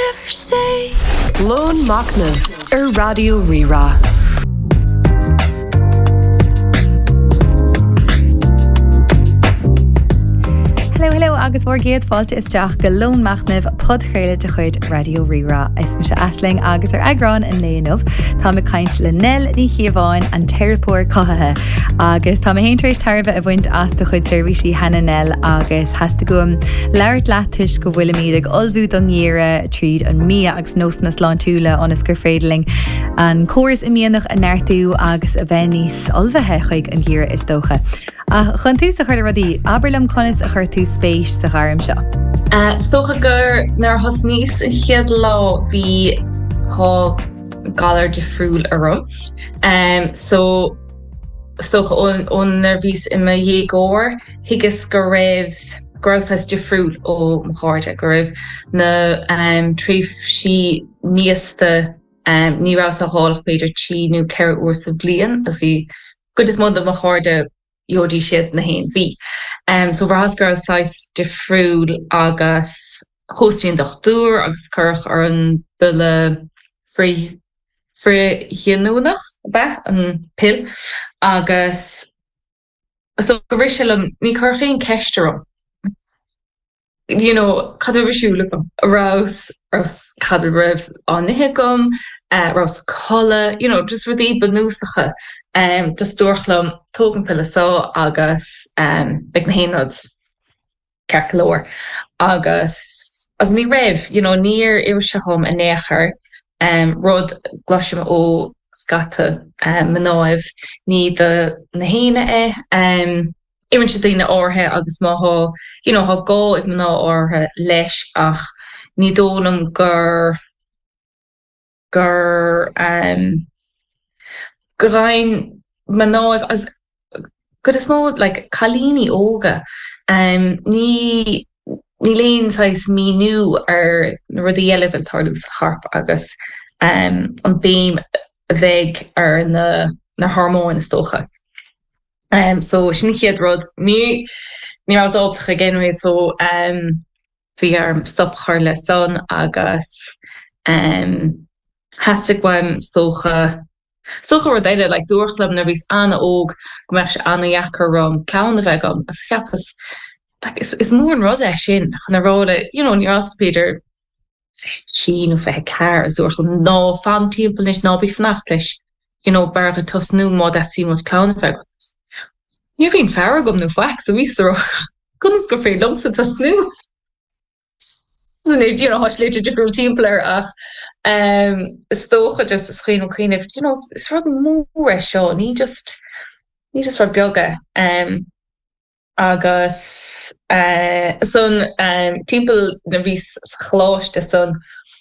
ever say Lone Machnamh Radio Rira. Hello, agus bhór géad fáilte isteach go Lone Machnamh podchéile de chuid Radio Rira. Is me se Aisling agus agrán in léanamh. Tá me caint le Nel ní chiamháin an teiripóir cothathe. Agus tá me héintaréis tarbh a bhaint as do chuid servicí hena Nel agus heasta gom leirt leatis go bhfuil míad ag olbhú don gníire tríd an mí agus nós na sláintúla an isgur féideling. An córas i mianach a neirtú agus a bheníos olbhethe chuig an gníire is dócha. Chun tú sa chuir radí, aberlam conas a chuir tú spéis sa gharm seo. Stocha gur nar hos níos in chiad lá bhí há galar de friúil ará. So stocha ón nervís in ma dhégóir, higus go raibh grosas de friúil ó mchárte, go raibh na tríomh sí míasta ní rás a hálach beidir tí nó ceir uair sa bbliain, as bhí good is mód a mchárte Jodí siad na hain bhí. So bhras gur sais de friúil agus hóstíon dochtúr agus curch ar an bille frí hianúnach an pil agus so go risilm ní curchéin ceistrom. You know, cadw risúlapam rás cadw rih an nihigum, rás colla, you know, just rudí banúsacha. Just dúrchlam tógan pile só agus ag na héanaid cearclóir agus as ní raibh, you know, níor iwsehom a néachar rud gloisiim ó scata mnáibh ní de na héine imann si dtíine áthe agus má you know, há gá ag mná áthe leis ach ní dónam gur Grain manav as good is more like Kalini Oga ní léon sais mí nu ar rudí eileh tarlús harp agus an béim bheith ar na hormón is tócha. So sin chiad rud ní as optacha genway so bhí arm stop chuir le son agus hastig weim stócha Socha war deile like dúrchlam nar bhís anna óg go meis anna jaachar rom clown a bheith gom a scapas like is mór an rud sin chun a róla you know ní as Peter sin ó bheith cair as dúrchlam ná fan timppel is ná bhí fnacht leis you know bar a tos nú má a sí mod clown a bheith ní bhín fear gom nó faic so vís gunas go fé lomsa tos nú you know hos leite different timpplayer ach stocha just screen og queen if you know it's rather more show ní just for bioga agus son timpel na vis chláiste son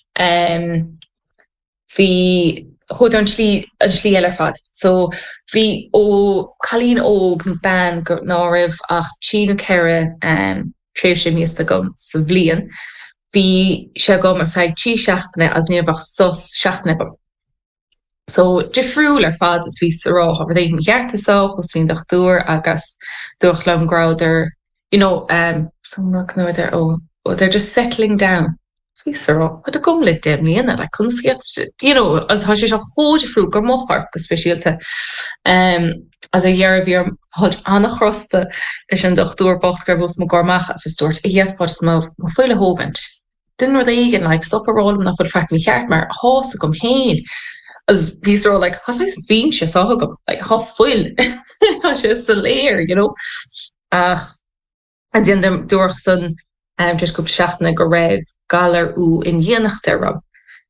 vi hod an slí eile fad so vi ó chalín óg na ban go náibh ach tí ceire tréh sé míasta gom sa bblian Bhí sé gom ar feig tí seachtaine as níorbach sos seachtaine. So difriúil ar fad is bhí sará a bhd éon gheartasá chus tíon dochtúr agus dúchlam gráidir, you know, they're just settling down. So bhí sará, a gom le déimlíonna, like chun get, you know, as has sé se chó difriúil gur mochar go speisialta. As a dhearh bhí hod annach chrosta leis an dochtúr bocht gur bhs mo gormach as is dúirt a dhéad fod má fuile hógant. Didn't really again like stop a roll enough for fact me check maar house come heen as these are like has I been she saw go like half full just a layer you know as in them door son just go schachten go raibh galar u in dhéanacht der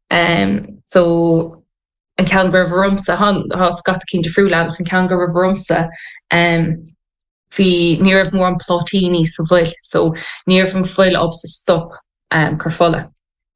so an can go rumsa han has got cin de friúla an can go rumsa fi near of more an plotini so near from full up to stop carfola.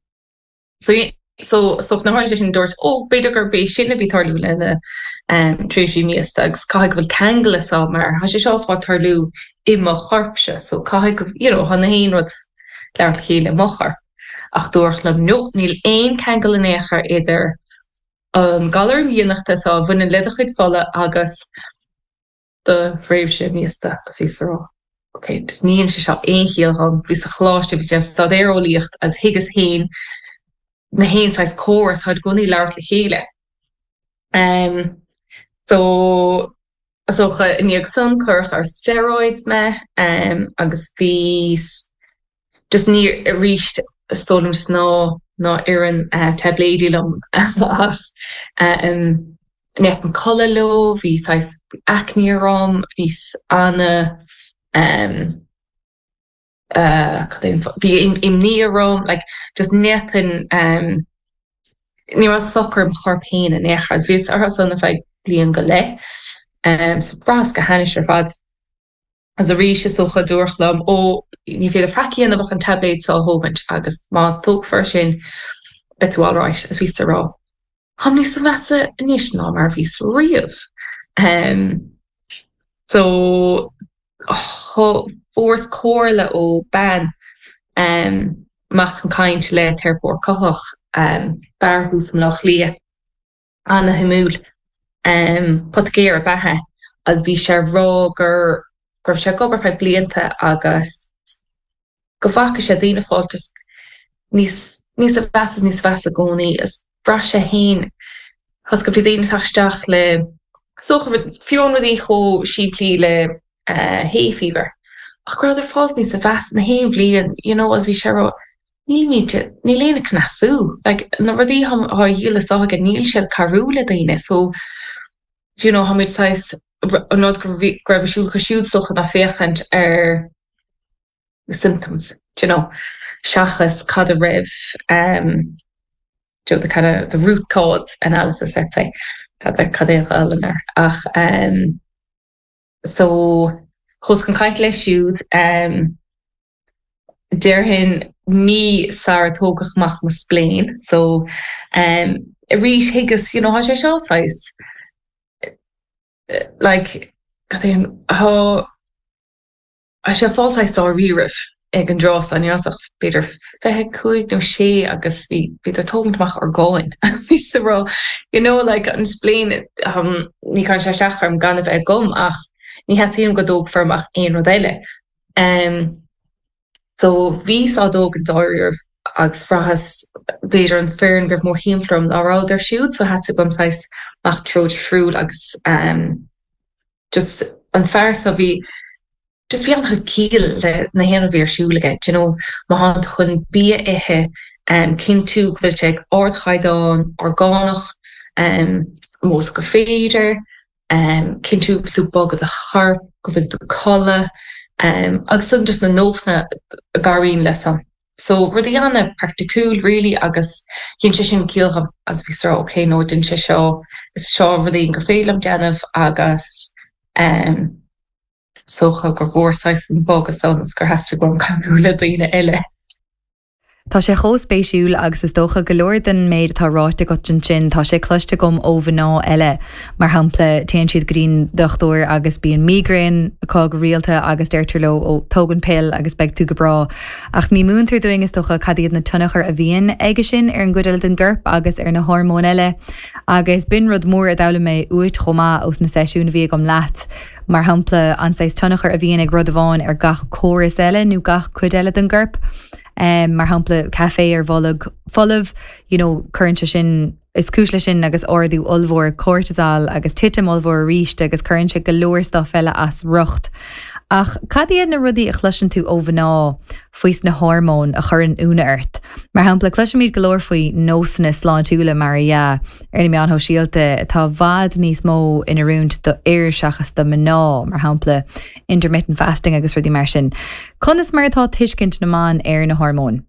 So na há sin dúirt ó beidir gur bé sinna bhí tarlú lena trísí míastagus caiigh bhfuil teangla á mar ha sé seo fá tarlú i mo charpse so caiigh go you know hanna héon rud leir chéile mochar ach dúirchlam nó níl éon teangla néachar idir galar míonachta á bhfuin lidaigh fola agus de bhréimhse míasta a bhí sará. Okay, dus níon se seo éon chiaal gan bhí a chláiste bhí stadéir ólíocht as higus héin na hen size chorus had goni laart le chéle. So níag sun chuch ar steroids me agus vís just ní a richt stolum sná ná an tablédilum net an kollo vís acnerom vís anna im nerom like just nethen ni was soccer chorpain en echas vís ar son if I blian go le so bras go hannis fad as a ri socha doorchlam ó ní fé a fraki an an tablet so hogent agus má tóg fer sin bet all right as ví ra hamni sa vese níos ná mar vís riamh so fors cóle ó ban macht an kaint le terpor coch barhús nach lia anna himúl pot géir a bathe as bhí sé rá gur sé gobar fe blianta agus go bhacha sé dtíine fáiltas níos a bheas níos bheas a gcónaí is bra sé hain has go bhí dtíine taisteach le socha fion í cho siimplí le hay fever ach gra er fáils níos a bheas na hain blian as bhí sé ní léna knasú na ruí ha dhéle á a níl sé carúla daine so ha mid seis an grefisiúl gesúd socha na féchent symptoms seachas cad a rif the kind of the root cause analysis let's say cadéir ach so hos kan kaint le siúd der hin mi saratógach ma splein so a rí higus ha sé seáis like how I sé fáiltáis dá ririh ag an dros an jaach beidir fe chuig no sé agus beidir tógintach ar gáin ví ra like an splein ní kann sé seachar gan bheith gom ach ní het sí go dóg firmach ein rodéile so ví á dóg an dáirh agus frahas beidir an fearn gribh mór himflum árá der siúd so has gom seis nach tro friúd agus just an fer so vi just vi an kiel na hen of veersúlige ma han chun bí ihe kin tú viltek oordchaidán orgánach mos go féidir kin tú plú bog a char go vin de kolle agus sun just na nósna garin lesan so rudi anna practicúl really agus hin se sin kielham as vi sa okay no din se seo is seo rudi go félam denmh agus socha gur bhórsáis an bogus sonas gur heasta go an camúla daoine eile. Tá sé chóspéisiúil agus is dócha golóir den méid tá ráite go sin tá sé cloiste gom óbhaná eile mar hampla téan siad go dtíon dochtúir agus bíon migraine có go rialta agus deirtarló ó tógan pil agus beag tú go brá ach ní múntar doing is dócha cadíad na tunnachar a bhíon aige sin ar an godail den ggurp agus ar na hormón eile agus bin rud mór a dala mé uit chomá os na seisiún bhí gom leat mar hampla anáis tunnachar a bhíon ag rud bháin ar gach choras eile nó gach chud eile den ggurp mar hampla café ar folamh chuintse sin is cúisle sin agus orú olmhór cortisol agus titim olmhór ríist agus chuintse go leor stuff eile as rucht. Ach cadíad na rudaí a chluisin tú óbhaná faois na hormón a chur an úna airt. Mar hampla cluisimid golóir faoi nósanna sláintúla mar ar na meán ho síalte tá bhd níos mó ina rúnt do éirseachas do mná mar hampla intermittent fasting agus rudí mar sin. Conas mar atá tuiscint naán ar na hormón.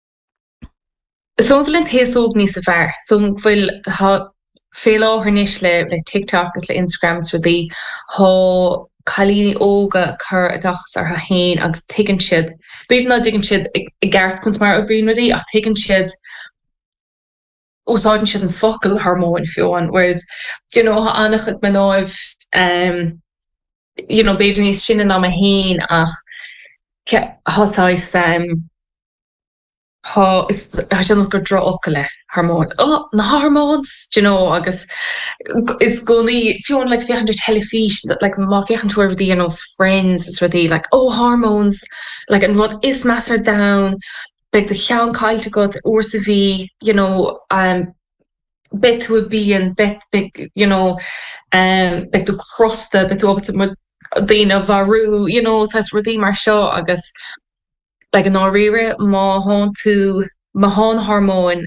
So bhfuil héasóg níos a bhar, so bhfuil fé láthníis le TikTok agus le Instagram rudí há chalíní óga chur a dachas ar hain agus tuigeann siad. Bíomh ná digann siad i gceart chun mar a bhríon rudí ach tuigeann siad ósáidann siad an focail hormón fiúin, whereas annach chud mnáibh beidir níos sinna ná a hain ach hásáis sin gur dro ocaile hormón. Na hormones, agus is goni fion like fechan telefish like ma fechan to over the friends is really like hormones like and what is master down beg de chean kailte got oorse vi, bit to a be and bit big, bit to crosta, bit op dina varu, says rudi mar seo agus like an orire ma hon to ma hon hormoon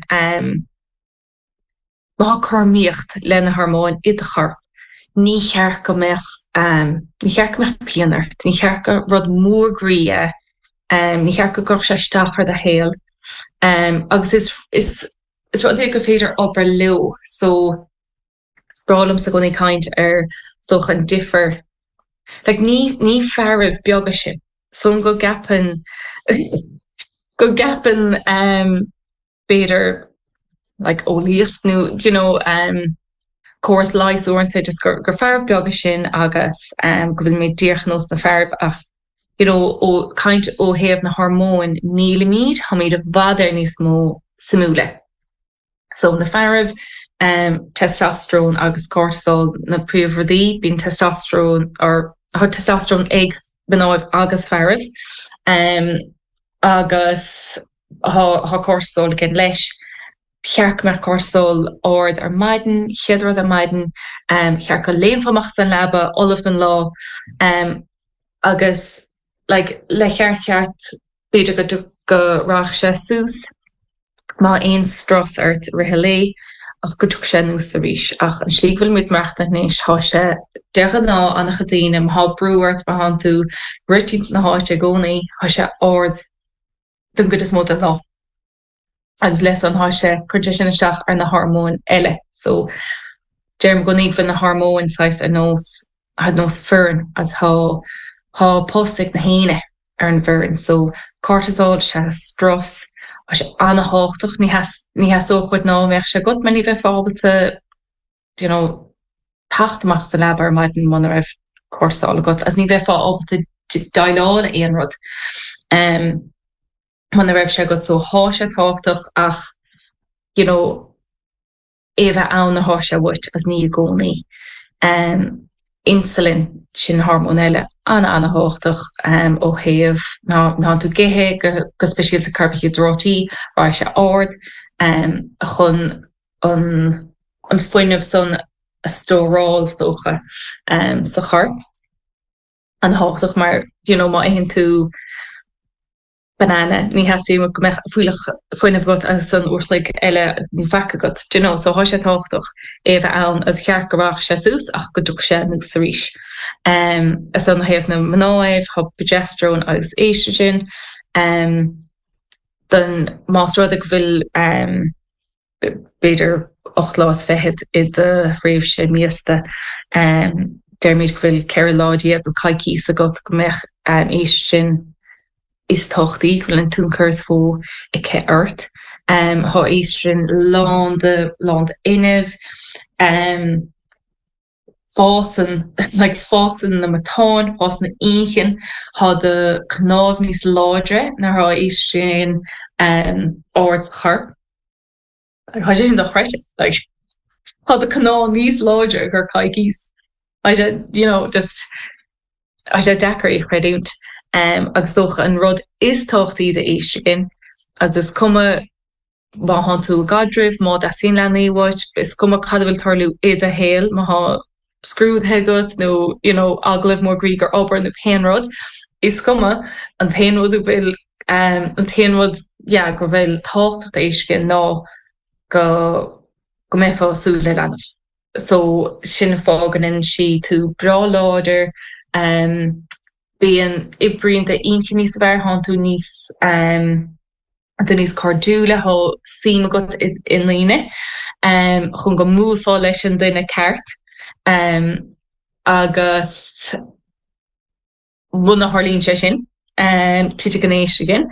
ma karmiocht lenne hormoon idechar. Ní chear go mech pianart, ní chear go rud mór grie, ní chear go goch se stachar de héal. Agus is rud go féidir ober leo, so sprálum sa goni kaint stoch an differ. Like ní ferrih bioga sin, so go gapan beidir like óliast nu, course lies orinthe just gur ferrih beaga sin agus go bhfuil mé diagnós na ferrih ach ó kaint ó héamh na hormón níle míid ha míad a bhadar níos mó simúle. So na ferrih testosterone agus cortisol na príomhrodí bín testosterone or testosterone ag benáibh agus ferrih agus ha cortisol gin leis. Chearc mar cortisol ord maiden, cheadrod maiden, chearc a léonfamach san leba, olaf den lá, agus like le cheart beidir go rach se sús, ma ein stras art rihelé, ach go tuk se nús a ríis, ach an slígfuil mit mreachta níos ha se decha ná an chadínim, ha brúart ma han tú, ritint na háte gcónaí, ha se ord dun go is mód a lá. Agus les an háise chuirte sin isteach ar na hormón eile. So Jerm goníh fan na hormón sais a nós fern as há postig na héine ar an bhern. So cortisol se stras a se anna háchtach ní has ó chud ná meach se got man ní bheith fábalte pachtach sa lebar maidin man raibh cortisol got as ní bheith fábalte dailála éon rud. Man raibh se got so háise táchtach ach éve an na háise wit as ní gcónaí. Insulin sin hormonelle anna háchtach ó héamh ná tú gethe go speisialta carbohydrataí rá se ard a chun an foiinemh son a stórál stocha sa charp an háchtach mar má éhinn tú banana ní hasí go me foiinemh got as san oortlik eile ní faca got so há sé táchtach éve an as chear goach se sús ach go dúg sé nu sa ríis. As an héamh na mnáibh ha progesterone agus estrogen den más rud go bhfuil beidir 8 lás fehead i de réimh sé míasta dermid go bhfuil ceirládia bu caiicí sa got go mech estrogen is tochtaí bhfuil an túncurs fó i ce ort. Tá estrogen land inmh, fásan na matáin, fásan na inchin, há de knáb níos ládre nar há estrogen ord charp. Há sé sin do chreite, há de kná níos ládre gur caicís. Há sé dechar i chreidúnt. Agus toch an rud is tochttaí de estrogen as is komme má han tú gadrih má a sin leníhait, is komme cadhfuil tarlú iad a héal má ha scrúd hegat nó aglah mór grígur obair na péanrod is komme an téanrod bhfuil an téanrod go bhfuil tocht estrogen ná go mé fású le anmh. So sin fágan in si tú bráláidir Bíon ibríonn de inci níos bhar han tú níos cardúla há síma got in líne chun go múfá leis an duine ceart agus muna Harlín sé sin tiite gan éistegin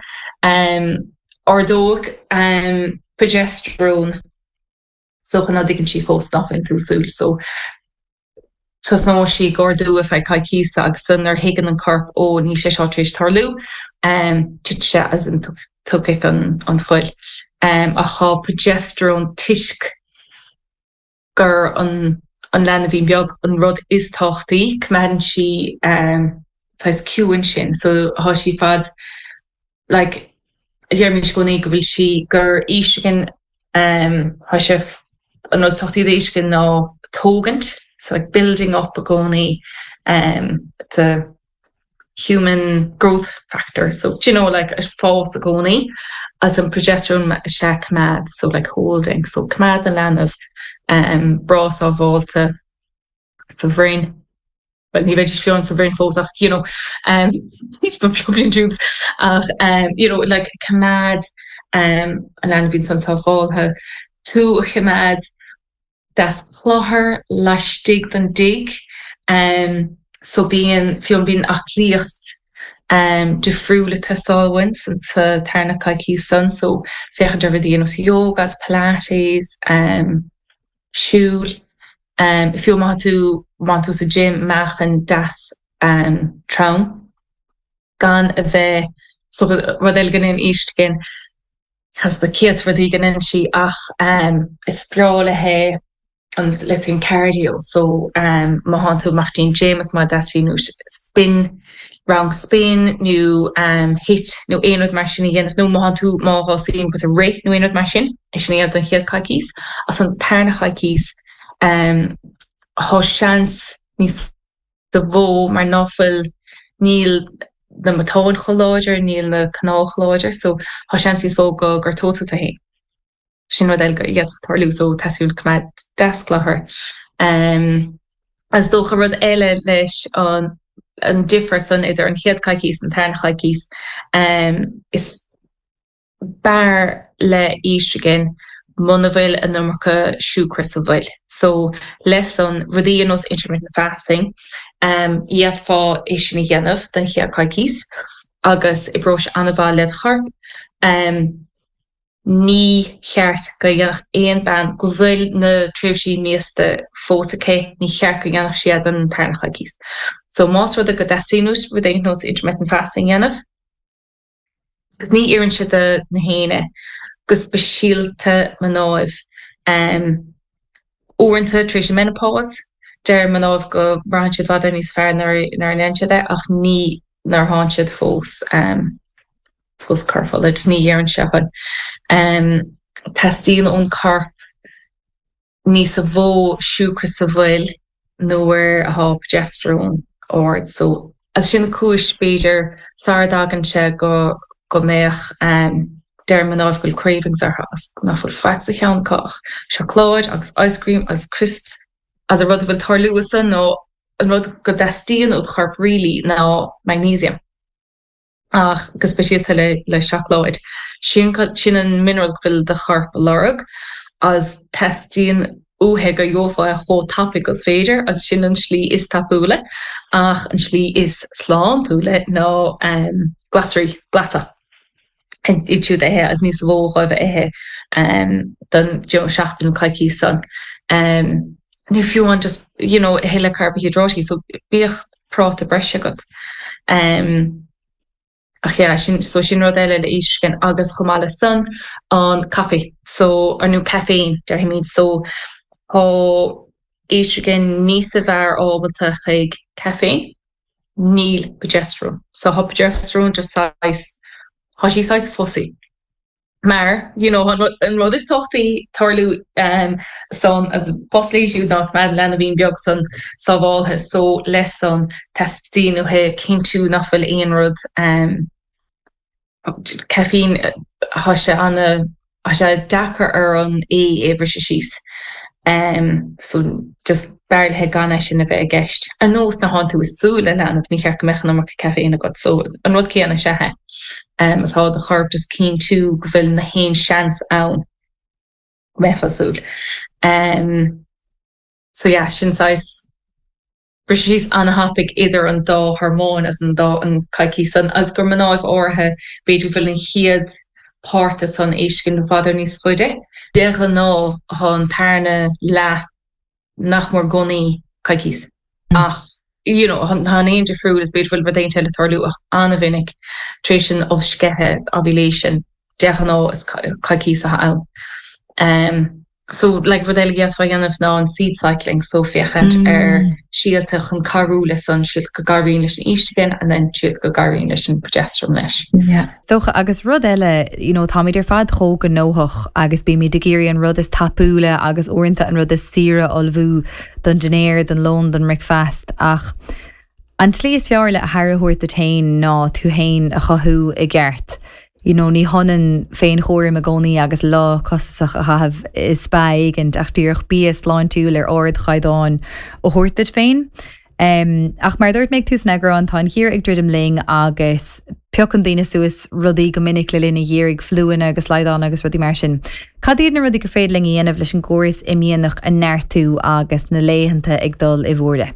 ordóg progesterone so gan diggin si fóstafin túsúl so Tus nó si gordú a feh caiicí agus san ar higan an corp ó ní sé seátrééis tarlú ti se as an tupic an foiil. A cha progesterone tiisc gur an lena bhí beag an rud is táchtaí cumhéann si tais cuúin sin, so há si fad Jeremy goni go bhfuil si gur ísgin ha se an sochttí éisgin ná tógant, so like building up a goni the human growth factor. So like a false a goni as an progesterone se cumad, so like holding. So cumad an land of bras á volta so bhrain. But ní veidir fion so bhrain fós ach some fucking tubes ach like cumad an land vín san táfáilthe tú cumad das chláthair leistigh den dig so fion bíon ach líocht de friúla testáhain san sa tarna caiicí san, so fechan ar bhíon os yogas, pilates, siúl, fio máú sa gym meachan das traum gan a bheith so rud gan in íist gin has the kids rudí gan in si ach is sprála he an litin cardio, so ma tú Martin James ma dasínú spin round spin nu hit nu éad mar sin igen no ma tú má sin put a ré nu éad mar sin is sin an head caikís as an perna caikís há seans níos de bhó mar náfuil níl na matáin choláidir níl na canál choláidir, so há seans níos fó go gur tóú a hé. Sin wat go tarlú so tasún cumad dasclathair. As dócha rud eile leis an differ san idir an chiad caikís an tarna caikís is bar le ístrigin monavil an nummercha siúcra sa bhil. So les an rudí nos intermittent fasting iad fá é sin dhéanamh den chiad caikís agus I bros anabhá le charp ní cheart go dhéanach éon ban go bhfuil na tríomhsí míosta fósaché ní cheart go dhéanach siad an tarna caikís. So más rud a go dasínús rud nos intermittent fasting dhéanamh. Gus ní éann si na héine gus besíalte manáibh óanta tríéis menopause deir manáibh go braintsead bhadar níos fearr nar an einseide ach ní nar háintsead fós was careful it ní dhéann se chun testín ón carp ní sa bhó siúcra sa bhfuil nóir a há progesterone or so as sin cúis beidir sardagan se go méach der man áfuil cravings ar has na fuil fax a chean cach chocolate agus ice cream as crisps as a rud bhfuil tarlúasa nó an rud go destíon ó charp rilí ná magnesium ach go speisialte le chocolate sin an mineral bhfuil de charp lorug as testíon óhe go jófa a hó tapig as féidir agus sin an slí is tapúle ach an slí is sláán túle nó glasa. En itú é as níos bhóh ihe den seachtain caiicí san. Ní fiúan just héile carbohydratí so bíocht prát a breise go. Ach ja, sin rud eile le íscin agus chomála san an cafe. So ar nó caffeine de míid so ó éistrigin níos a bhar ábalta chuig caffeine níl progesterone. So há progesterone just size she size fussy. Maar, an rud is tochtaí tarlú son as postléisiú nach me lena bhín beag san sábháilthe so les san testíú he cinú nachfuil éon rud caffeine há se dachar ar an éhre se síos. So just baril he gan sin a bheith gist. An nós na háú is súla lena ní chear go mechan mar caffeine go so an rud céanna sethe. As há de charp just cín tú go bhfuil na haon seans ann mefasúil. So yeah, sin sais brisís anahapig idir an dá hormón as an dá an caiicí san as gur manáibh áirithe beidir bhfuil an chiad páirte san éiscin na bhadar níos fuide. Deacha ná an tarna le nach mar gonaí caicís. Ach han éon de friúil is beidir bhfuil daon teile tarlú anna bhinnic tréis sin of scethe ovulation deacha ná is caicís a ann. so like wat get fa of ná an seed cycling so fichent síelte chun carúle san si go garin leis an istegin and then si go garin leis an progesterone leis. Dócha agus rud eile tá idir fad cho go nóthach agus bí mí de géirí an rud is tapúla agus orintanta an rud is sire olbhú don Denéir don Lón don Rickfast ach an tlí is fearr le a hairthirt a tain ná tú hain a chothú i gceart. Ní honan féin chóir a gcónaí agus lá cosach a chahabh is spaig an achtíoch bías láin túúil ord chaidáin ó thuirtid féin. Ach mar dúirt méid tús negra an táin hir ag ddridim ling agus peochan daine suas rudaí go minic le lina dhéirigh fluúine agus leidán agus rudí mar sin. Cad iad na rudí go féad ling íanamh leis an córas i míonach a neirtú agus na léhananta ag dul i bhórde.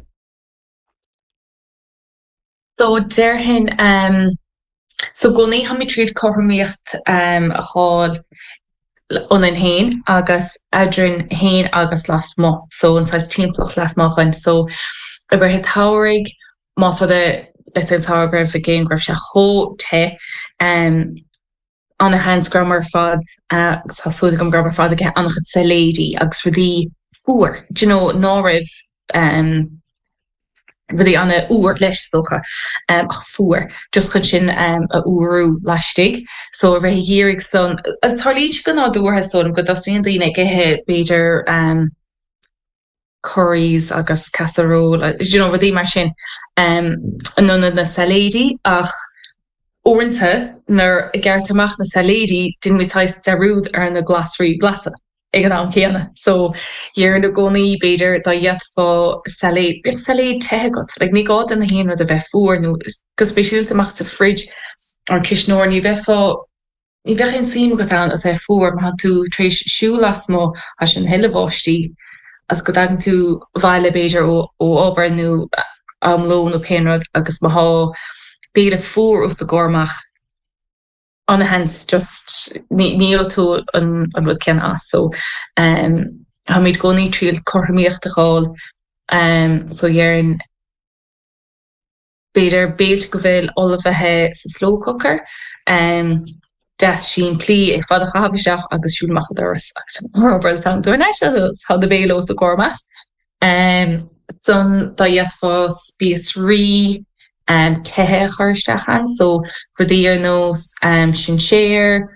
Dó deirhin so gonaí ha mi tríd chohamíocht a cháil an hain agus adrin hain agus las mo so an timpplach las mo chuin so aber het tárig más de let's say tágraf a game graf se ho te an a handsgrammer fad so gom grabber fad ge an het se lady agus for die oer nárif really an oer leis stocha ach fuer just chun sin a oerú lastig so ra hierig son tarlí gan á dúr has son go dasíon lína gethe beidir curries agus casserole rudí mar sin an nunna na salédi ach orintanta nar geartach na salédi din mitáis derúd ar na glasrí glasa ag an céanna so dhéar na gcónaí beidir dá dhéad fá salé te got like ní gád an na héan a bheith fuór nó gus spéisiúlt amach sa fridge an kisnóir ní bheith ní bheith an sim go an as é fuór má tú trééis siú las mó as an heilehátí as go dagan tú bhaile beidir ó obair nó am lón ó péanrad agus má há beidir fuór os de gormach on hands just níl tú an rud cen as so ha míid gcónaí tríal chohamíocht a gáil so dhearan beidir béilt go bhfuil olbhethe sa slow cooker des sin plí ag fad a chahabaisteach agus siúlach doras agus an dúirnéis há de bélos de gormach son dá dhéad fá spíos rí tethe chuirstechan so rudí ar nós sin séir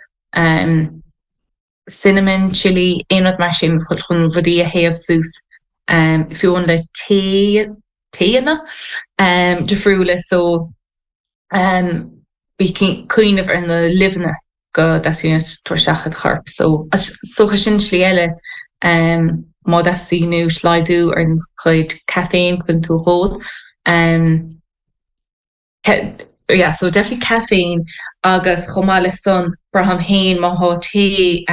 cinnamon chili éonad mar sin chun rudí a héamh sús fiúin le téanna defriúla so bí cuiineh ar na livna go dasúna tuairseachad charp so socha sin slí eile má dasíú sláidú ar chuid caffeine chun tú hód so definitely caffeine agus chomale son braham hain ma ha tea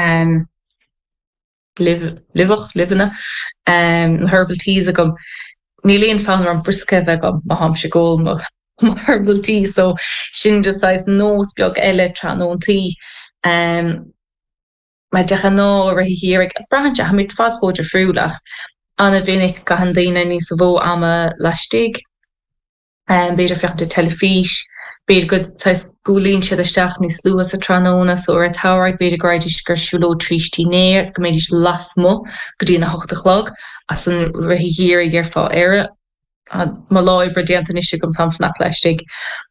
livena herbal teas agam níléon fan an briske agam ma ham se go herbal tea so sin just size nós beag eile tra non tea ma decha ná ra hirig as brandja ha mit fad choja friúlach anna vinnig ga han déine ní sa bó ama lastig beidir fiocht de telefís beidir go golín siad isteach níos luas a tróna so ar a táraigh beidir gaiidir gur siúló trítí néir go méidir lasmo go dtíana na hochtalog as an rahíir gur fá éire má láid bre déanta is gom sam fnach leistig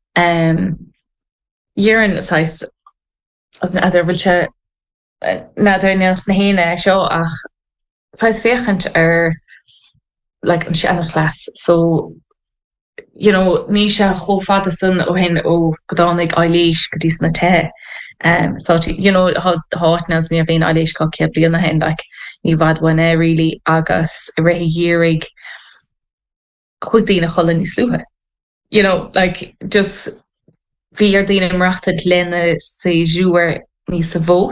dhéaran as an idir bhfuil se nadidir na héine seo ach sais féchant ar like an seannach las so ní se chofada sun ó hen ó godánig eiléis go dtís na te hátnas ní a bhíon eiléis cá ce blian na hen like ní bhadhaine ri agus i réhiírig chuig dína cholan níos luúthe like just bhí ar dína imreachta lenne sé dúir níos sa bhó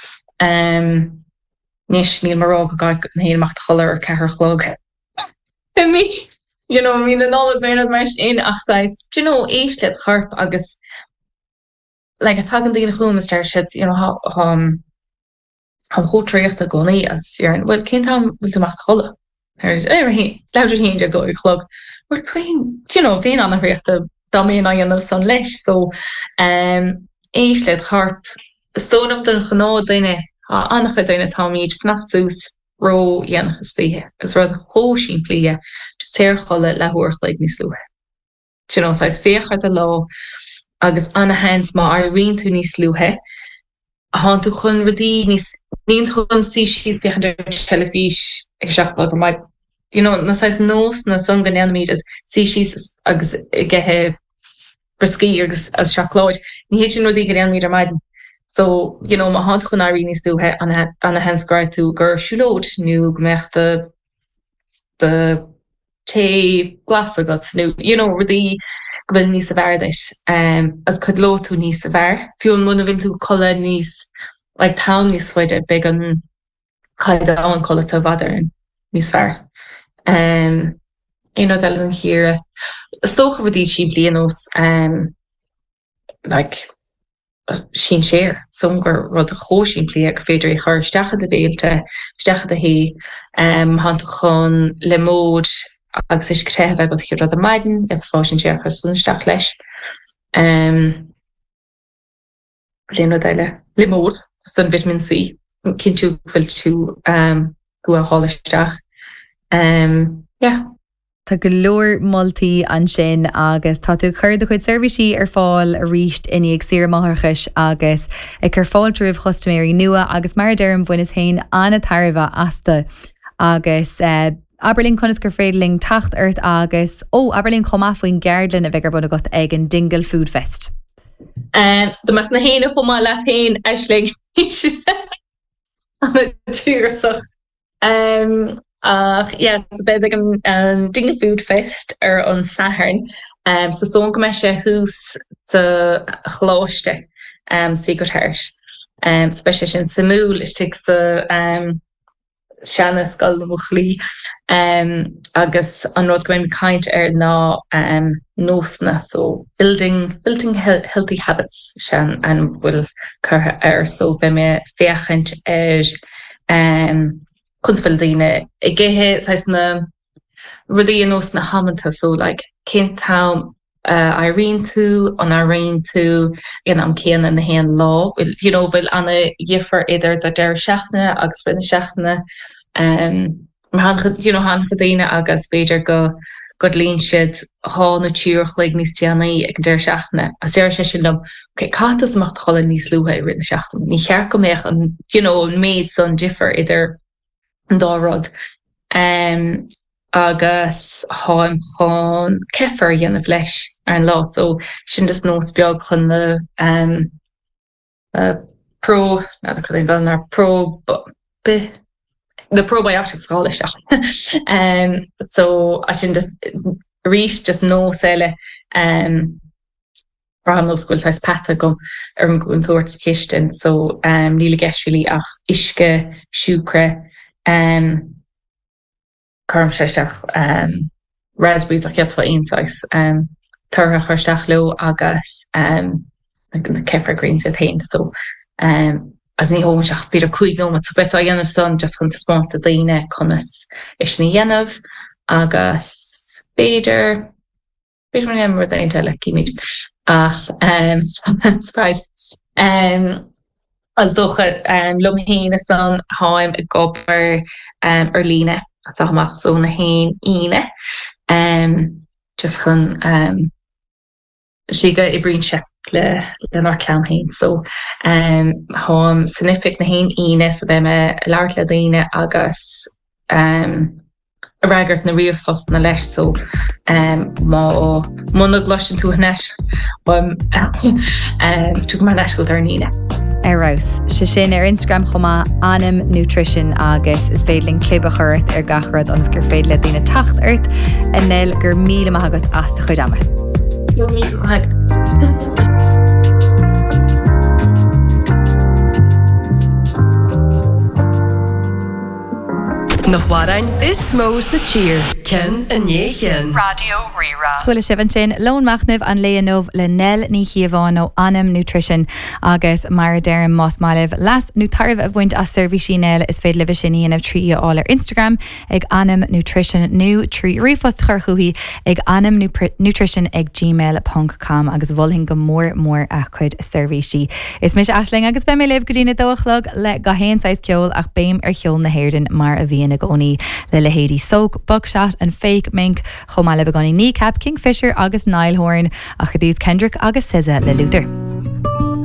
níos níl marrá go gaid na héanaach cholar ar cethir chlog mí mín an all bhéad mar in achsáis éisle charp agus like a tagan dína chuúm is deir si hótréocht a gcónaí as bhfuil cin bhfuil amach chola leidir híon de dóir chlog bhíon anna réochta dáméon a san leis so éisle charp stónam den gná daine annach daine tá míid fnachsús ro dhéanachas fithe, gus rud hóisiín plia just téir cholle lehuairlaigh níos luúthe. Tu know, sais féchart a lá agus anna hens má ar rion tú níos luúthe, há tú chun rudí níos níon chun síos fi telefís ag seach go mai. You know, na sais nós na son gan enmid as síos agus gethe briski agus as seachláid, ní hé sin rudí gan enmid ar maidin. So, you know, ma há chun á rion níos luúthe anna hens gra tú gur siúlóid nu gmecht de té glas agat nu, you know, rudí gofuil níos a bhardais, as chud lo tú níos a bhar. Fiú muna vin tú colla níos, like town níos foide big an caid an colla tá bhadar níos bhar. You know, del an here, stocha rudí si blianos, like, sin sér, songur rud hóisiín plia ag féidir i chuir stecha de béalte, stecha de hé, han tú chun le mód agus is gothe bheith go chiú rud a maidin, if fásin sé chu sunsteach leis. Léanú deile, le mód, stan vitamin C, cin tú bhfuil tú go a hálisteach. Yeah. Tá go leor moltaí an sin agus tá tú chuir do chuid servicí ar fáil a ríist iní ag sir máthchas agus ag chu fáil trúibh chostaméirí nua agus mar deirm bhain is hain anna tarbh asta agus Aberlín chunas gur féidirling tacht airt agus Aberlín chomá faoin Geardlin a bheith buna got ag an Dingle Food Fest. Dach na héine chomá le féin eisling an túrasach. Yeah, it's bed an Dingle Food Fest ar an Saharn. So son go me sé hús sa chláiste Secret Heart. Speisial sin samúl is tig sa Shanna Skull Muchlí agus an rud goim kaint ar ná nósna, so building healthy habits Shan an bhfuil cur ar so be me féchant kunstfuil daine I ggéthe sais na rudí an nos na hamanta, so like cin tá Irene tú an Irene tú in am céan na héan lá, you know, bhfuil anna dhifar idir de deir seachna agus rinne seachna, you know, han daine agus beidir go líon siad há na tíorch le níos teannaí ag deir seachna. A sé sé sin lom, okay, catas macht chola níos luúthe rinne seachna. Ní chear go méich an, you know, an méid son differ idir an dárod. Agus háim chun cefar dhéanamh leis ar an lá, so sin just nós beag chun na the probiotics gáisteach. So I sin just rís just nós eile braham nóscoil sais pata gom ar an gúntúirt chistin, so níla geisrilí ach isce siúcre carm seisteach raspberries ach iad fa insais turha chuirsteach lo agus na kefir greens a tain, so as ní hóiseach bíidir cuaig nó so bet a dhéanamh son just chun spáanta daine chunas is ní dhéanamh agus beidir mar daine teile cíimiid ach surprise as dócha lomhéin is son háim a gopur ar líne a táach so na héin ine just chun siga I brín se le nar clown héin, so háim signific na héin ine so be me leart le daine agus a ragart na riamh fos na leis, so má muna glosin tú nes tú mar neiscoil ar níine. Rás, se sin ar Instagram chomá Anam Nutrition agus is féidling clébe chuirt ar gachrad ans gur féid le daine tacht airt a nel gur míle maithagad as de chuid ama. Nach Warain is mó sa tír. Ken a Néchen. Radio Rira. Chuile sibhan sin Lone Machnamh an léanamh le Nell ní Chiaváin ó Anam Nutrition agus mar deirm más máileh las nó tarmh a bhaint as servicí Nell is féad libh sin íanamh trí áil ar Instagram ag Anam Nutrition nó trí rifost churchuí ag Anam Nutrition ag gmail.com agus bhfuilhin go mór a chuid servicí. Is mis Aisling agus be mé libh go dtína dóchlog le go héanáis ceol ach béim ar cheol na héirden mar a bhíon gcónaí le lehéadí soak, buckshot and fake mink chomá le gcónaí kneecap, kingfisher agus Nile horn a chudús Kendrick agus SZA le Luther.